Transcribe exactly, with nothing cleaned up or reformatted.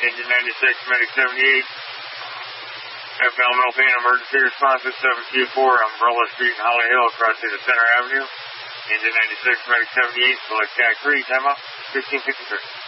Engine ninety-six, Medic seventy-eight. Abdominal pain emergency response at seven two four, Umbrella Street in Holly Hill, crossing the Center Avenue. Engine ninety-six, Medic seventy-eight, select T A C three, time up, fifteen fifty-three.